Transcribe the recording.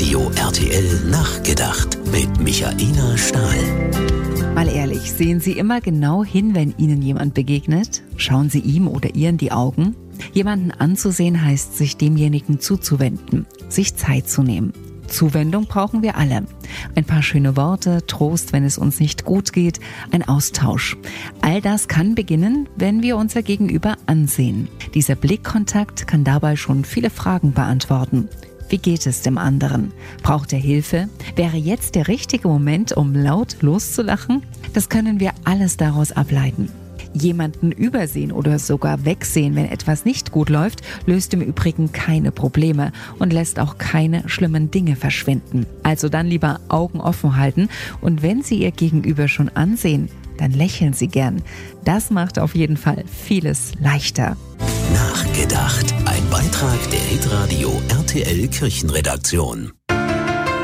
Radio RTL Nachgedacht mit Michaela Stahl. Mal ehrlich, sehen Sie immer genau hin, wenn Ihnen jemand begegnet? Schauen Sie ihm oder ihr in die Augen? Jemanden anzusehen heißt, sich demjenigen zuzuwenden, sich Zeit zu nehmen. Zuwendung brauchen wir alle. Ein paar schöne Worte, Trost, wenn es uns nicht gut geht, ein Austausch. All das kann beginnen, wenn wir unser Gegenüber ansehen. Dieser Blickkontakt kann dabei schon viele Fragen beantworten. Wie geht es dem anderen? Braucht er Hilfe? Wäre jetzt der richtige Moment, um laut loszulachen? Das können wir alles daraus ableiten. Jemanden übersehen oder sogar wegsehen, wenn etwas nicht gut läuft, löst im Übrigen keine Probleme und lässt auch keine schlimmen Dinge verschwinden. Also dann lieber Augen offen halten und wenn Sie Ihr Gegenüber schon ansehen, dann lächeln Sie gern. Das macht auf jeden Fall vieles leichter. Nachgedacht. Ein Beitrag der Hitradio RTL Kirchenredaktion.